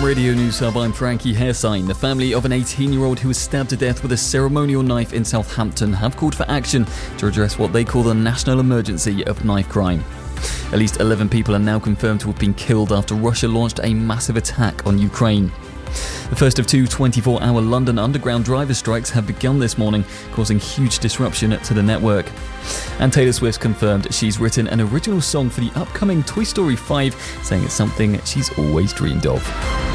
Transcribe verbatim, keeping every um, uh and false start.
From Radio News Hub, I'm Frankie Hairsign. The family of an eighteen-year-old who was stabbed to death with a ceremonial knife in Southampton have called for action to address what they call the national emergency of knife crime. At least eleven people are now confirmed to have been killed after Russia launched a massive attack on Ukraine. The first of two twenty-four hour London Underground driver strikes have begun this morning, causing huge disruption to the network. And Taylor Swift confirmed she's written an original song for the upcoming Toy Story five, saying it's something she's always dreamed of.